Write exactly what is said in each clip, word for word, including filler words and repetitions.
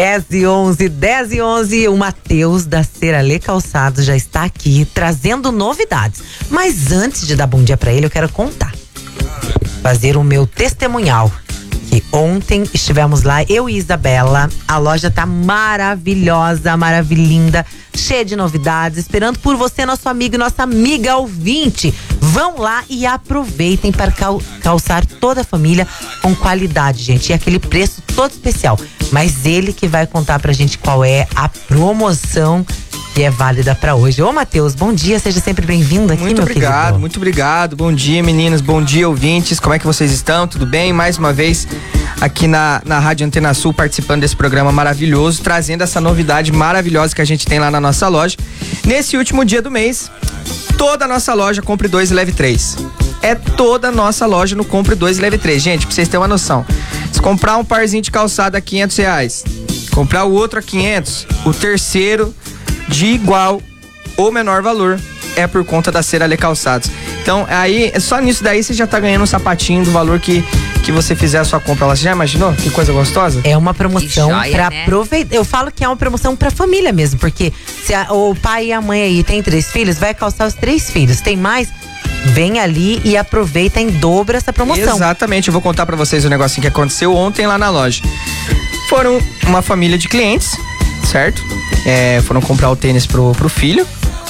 dez e onze, dez e onze, o Matheus da Seralê Calçados já está aqui trazendo novidades. Mas antes de dar bom dia pra ele, eu quero contar. Fazer o meu testemunhal. Que ontem estivemos lá, eu e Isabela. A loja tá maravilhosa, maravilhinda, cheia de novidades, esperando por você, nosso amigo e nossa amiga ouvinte. Vão lá e aproveitem para cal- calçar toda a família com qualidade, gente. E aquele preço todo especial. Mas ele que vai contar pra gente qual é a promoção que é válida pra hoje. Ô, Matheus, bom dia, seja sempre bem-vindo aqui, muito meu obrigado, querido. Muito obrigado, bom dia, meninas, bom dia, ouvintes, como é que vocês estão? Tudo bem? Mais uma vez aqui na, na Rádio Antena Sul, participando desse programa maravilhoso, trazendo essa novidade maravilhosa que a gente tem lá na nossa loja. Nesse último dia do mês, toda a nossa loja compre dois e leve três. É toda a nossa loja no compre dois e leve três. Gente, pra vocês terem uma noção, se comprar um parzinho de calçado a quinhentos reais, comprar o outro a quinhentos, o terceiro de igual ou menor valor é por conta da Seralê Calçados. Então, aí, só nisso daí você já tá ganhando um sapatinho do valor que, que você fizer a sua compra lá. Você já imaginou? Que coisa gostosa? É uma promoção joia, pra né? aproveitar. Eu falo que é uma promoção pra família mesmo, porque se a- o pai e a mãe aí tem três filhos, vai calçar os três filhos. Tem mais? Vem ali e aproveita em dobro essa promoção. Exatamente, eu vou contar pra vocês o negocinho que aconteceu ontem lá na loja. Foram uma família de clientes, certo? É, foram comprar o tênis pro, pro filho.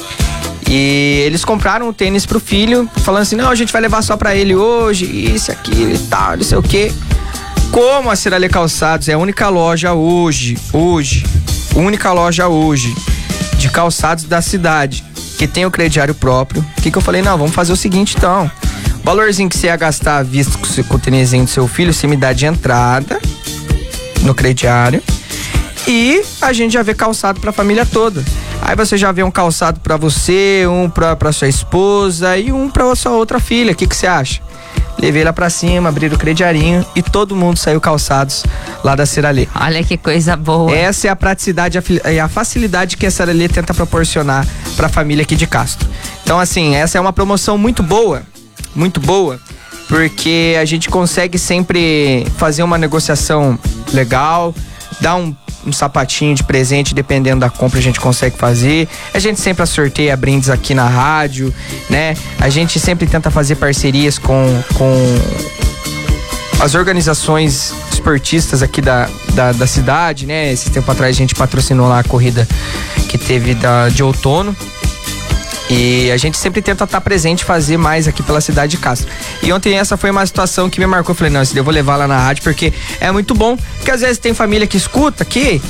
E eles compraram o tênis pro filho, falando assim, não, a gente vai levar só pra ele hoje, isso, aquilo e tal, não sei o quê. Como a Seralê Calçados é a única loja hoje, hoje, única loja hoje de calçados da cidade que tem o crediário próprio, o que que eu falei? Não, vamos fazer o seguinte então, o valorzinho que você ia gastar à vista com, com o tênisinho do seu filho, você me dá de entrada no crediário e a gente já vê calçado pra família toda. Aí você já vê um calçado pra você, um pra, pra sua esposa e um pra sua outra filha. O que que você acha? Levei lá pra cima, abri o crediarinho e todo mundo saiu calçados lá da Seralê. Olha que coisa boa. Essa é a praticidade e a facilidade que a Seralê tenta proporcionar pra família aqui de Castro. Então, assim, essa é uma promoção muito boa, muito boa, porque a gente consegue sempre fazer uma negociação legal, dar um um sapatinho de presente, dependendo da compra a gente consegue fazer. A gente sempre sorteia brindes aqui na rádio, né? A gente sempre tenta fazer parcerias com, com as organizações esportistas aqui da, da, da cidade, né? Esse tempo atrás a gente patrocinou lá a corrida que teve da, de outono. E a gente sempre tenta estar presente e fazer mais aqui pela cidade de Castro. E ontem essa foi uma situação que me marcou. Eu falei, não, esse daí eu vou levar lá na rádio porque é muito bom. Porque às vezes tem família que escuta aqui